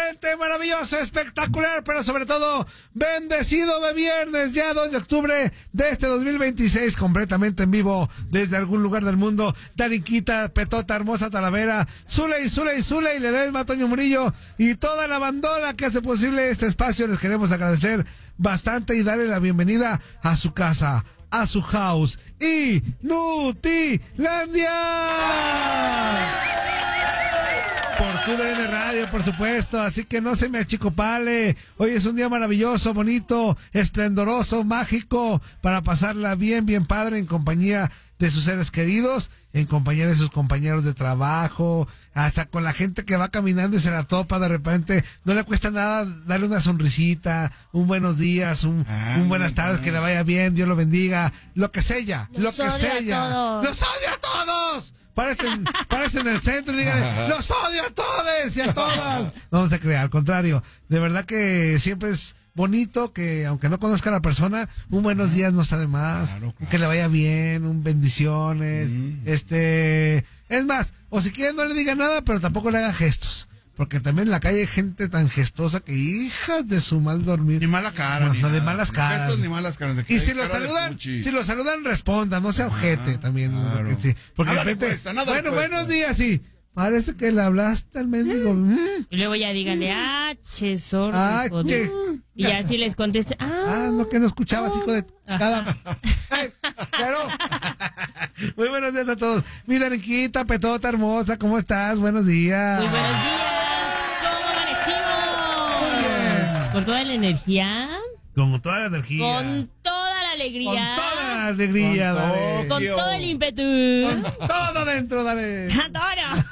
excelente, maravilloso, espectacular, pero sobre todo bendecido de viernes, ya 2 de octubre de este 2026, completamente en vivo desde algún lugar del mundo. Daniquita, Petota, Hermosa Talavera, Zuley, Ledesma, Toño Murillo y toda la bandola que hace posible este espacio. Les queremos agradecer bastante y darle la bienvenida a su casa, a su house, Inutilandia. Por TUDN Radio, por supuesto, así que no se me achicopale. Hoy es un día maravilloso, bonito, esplendoroso, mágico, para pasarla bien, bien padre en compañía de sus seres queridos, en compañía de sus compañeros de trabajo, hasta con la gente que va caminando y se la topa de repente. No le cuesta nada darle una sonrisita, un buenos días, un buenas tardes, que le vaya bien, Dios lo bendiga, lo que sea, lo que sea. ¡Los odio a todos! Parecen en el centro y díganle, ¡los odio a todos y a todas! No se crea, al contrario, de verdad que siempre es bonito que, aunque no conozca a la persona, un buenos días no está de más, claro. Que le vaya bien, un bendiciones, es más, o si quieren no le diga nada, pero tampoco le haga gestos. Porque también en la calle hay gente tan gestosa que hijas de su mal dormir. Ni mala cara. No, de malas caras. Gestos ni malas caras. Y si lo saludan, respondan, no sea ojete también. Claro. Porque de repente, buenos días, sí. Parece que le hablaste al mendigo. Y luego ya díganle, sordo. Y así les conteste, no, que no escuchabas, hijo de cada. Claro. Muy buenos días a todos. Mi Daniquita, Petota, hermosa, ¿cómo estás? Buenos días. Muy buenos días. ¿Con toda la energía? Con toda la energía. Con toda la alegría. Con toda la alegría, dale. Con todo el ímpetu. Con todo dentro, dale. ¡Adoro!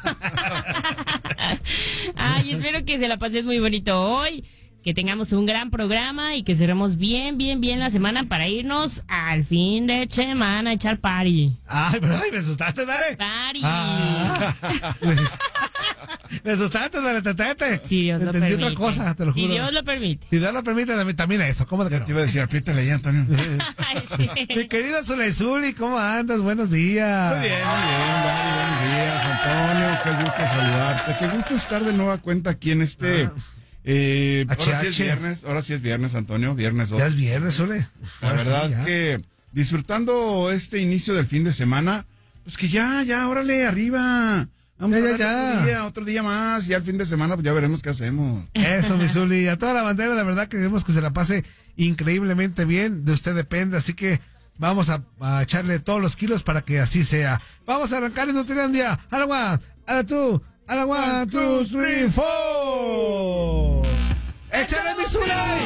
Ay, espero que se la pases muy bonito hoy. Que tengamos un gran programa y que cerremos bien la semana para irnos al fin de semana a echar party. Ay, pero me asustaste, dale. Party. Me asustaste, dale, tete. Si Dios lo permite. Entendí otra cosa, te lo juro. Si Dios lo permite. Si Dios lo permite, también eso. ¿Cómo de que no? Te iba a decir, apriétale ya, Antonio. Ay, sí. Mi querido Zuley, ¿cómo andas? Buenos días. Muy bien, Dani, buenos días, Antonio. Qué gusto saludarte. Qué gusto estar de nueva cuenta aquí en ahora sí es viernes, Antonio, viernes 2. Ya es viernes, Zuley. La verdad que disfrutando este inicio del fin de semana, pues que ya, órale, arriba. Vamos otro día más, ya el fin de semana pues ya veremos qué hacemos. Eso, mi Zuli, a toda la bandera, la verdad que queremos que se la pase increíblemente bien, de usted depende, así que vamos a echarle todos los kilos para que así sea. Vamos a arrancar en Inutilandia, a la 1, a la 2, a la 1, 2, 3, 4. ¡Échale, mi Zuli!